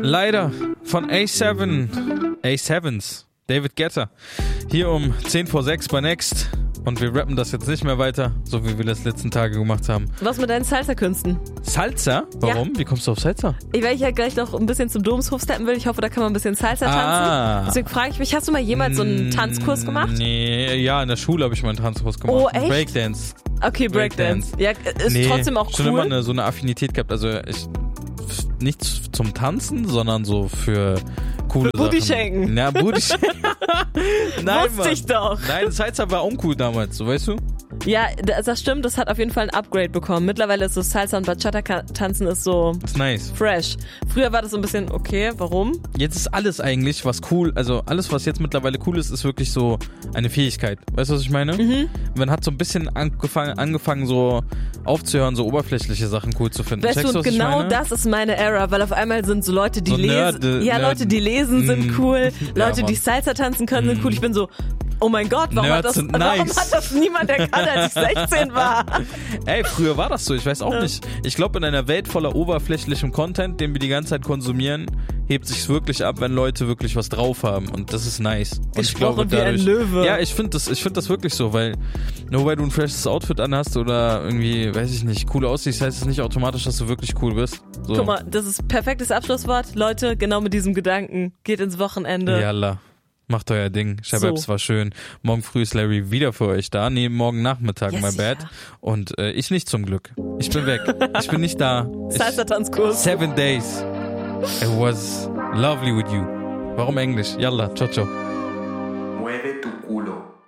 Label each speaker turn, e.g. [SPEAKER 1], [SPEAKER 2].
[SPEAKER 1] Leider von A7s, David Guetta. Hier um 5:10 bei Next. Und wir rappen das jetzt nicht mehr weiter, so wie wir das letzten Tage gemacht haben.
[SPEAKER 2] Was mit deinen Salsa-Künsten?
[SPEAKER 1] Salsa? Warum? Ja. Wie kommst du auf Salsa?
[SPEAKER 2] Weil ich ja gleich noch ein bisschen zum Domshof steppen will. Ich hoffe, da kann man ein bisschen Salsa tanzen. Deswegen frage ich mich, hast du mal jemals so einen Tanzkurs gemacht?
[SPEAKER 1] Nee, ja, in der Schule habe ich mal einen Tanzkurs gemacht.
[SPEAKER 2] Oh, echt?
[SPEAKER 1] Breakdance.
[SPEAKER 2] Okay, Breakdance. Ja, ist trotzdem auch cool.
[SPEAKER 1] Schon immer so eine Affinität gehabt. Also nichts zum Tanzen, sondern so für coole Sachen.
[SPEAKER 2] Booty schenken.
[SPEAKER 1] Ja, Booty schenken. Nein,
[SPEAKER 2] wusste ich doch.
[SPEAKER 1] Nein, Salsa war uncool damals, so weißt du?
[SPEAKER 2] Ja, das stimmt, das hat auf jeden Fall ein Upgrade bekommen. Mittlerweile ist so Salsa und Bachata-Tanzen ist so
[SPEAKER 1] ist nice.
[SPEAKER 2] Fresh. Früher war das so ein bisschen, okay, warum?
[SPEAKER 1] Jetzt ist alles eigentlich, was cool, also alles, was jetzt mittlerweile cool ist, ist wirklich so eine Fähigkeit. Weißt du, was ich meine? Mhm. Man hat so ein bisschen angefangen so aufzuhören, so oberflächliche Sachen cool zu finden.
[SPEAKER 2] Weißt du, genau das ist meine Era, weil auf einmal sind so Leute, die lesen. Ja, Leute, die lesen, sind cool. Leute, die Salsa tanzen können, sind cool. Ich bin so, oh mein Gott, warum hat das niemand erkannt, als ich 16 war?
[SPEAKER 1] Ey, früher war das so, ich weiß auch nicht. Ich glaube, in einer Welt voller oberflächlichem Content, den wir die ganze Zeit konsumieren, hebt sich's wirklich ab, wenn Leute wirklich was drauf haben. Und das ist nice. Und
[SPEAKER 2] ich glaube, wie ein Löwe.
[SPEAKER 1] Ja, ich finde das wirklich so, weil nur weil du ein freshes Outfit anhast oder irgendwie, weiß ich nicht, cool aussiehst, heißt es nicht automatisch, dass du wirklich cool bist. So.
[SPEAKER 2] Guck mal, das ist perfektes Abschlusswort. Leute, genau mit diesem Gedanken. Geht ins Wochenende.
[SPEAKER 1] Yalla. Macht euer Ding. Shababs war schön. Morgen früh ist Larry wieder für euch da. Nee, morgen Nachmittag, my bad. Ja. Und ich nicht zum Glück. Ich bin weg. Ich bin nicht da.
[SPEAKER 2] Salsa-Tanzkurs.
[SPEAKER 1] 7 days. It was lovely with you. Warum Englisch? Yalla, ciao, ciao.